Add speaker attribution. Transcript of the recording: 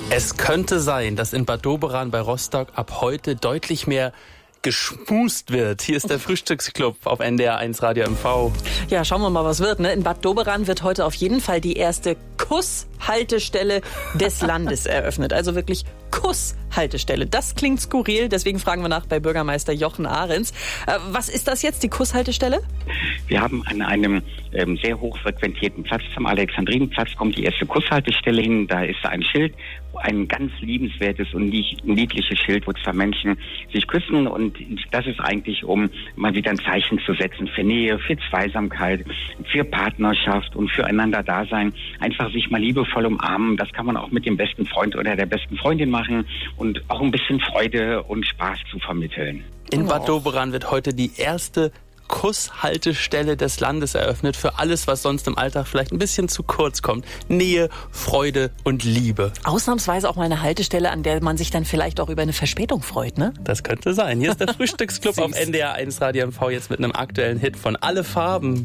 Speaker 1: Es könnte sein, dass in Bad Doberan bei Rostock ab heute deutlich mehr geschmust wird. Hier ist der Frühstücksclub auf NDR 1 Radio MV.
Speaker 2: Ja, schauen wir mal, was wird. In Bad Doberan wird heute auf jeden Fall die erste Kusshaltestelle des Landes eröffnet. Also wirklich Kusshaltestelle. Das klingt skurril, deswegen fragen wir nach bei Bürgermeister Jochen Ahrens. Was ist das jetzt, die Kusshaltestelle?
Speaker 3: Wir haben an einem sehr hochfrequentierten Platz, am Alexandrinenplatz, kommt die erste Kusshaltestelle hin. Da ist ein Schild, ein ganz liebenswertes und niedliches Schild, wo zwei Menschen sich küssen. Und das ist eigentlich, um mal wieder ein Zeichen zu setzen für Nähe, für Zweisamkeit, für Partnerschaft und füreinander Dasein. Einfach sich mal liebevoll umarmen. Das kann man auch mit dem besten Freund oder der besten Freundin machen und auch ein bisschen Freude und Spaß zu vermitteln.
Speaker 1: In Bad Doberan wird heute die erste Kusshaltestelle des Landes eröffnet für alles, was sonst im Alltag vielleicht ein bisschen zu kurz kommt. Nähe, Freude und Liebe.
Speaker 2: Ausnahmsweise auch mal eine Haltestelle, an der man sich dann vielleicht auch über eine Verspätung freut, ne?
Speaker 1: Das könnte sein. Hier ist der Frühstücksclub auf NDR 1 Radio MV jetzt mit einem aktuellen Hit von Alle Farben.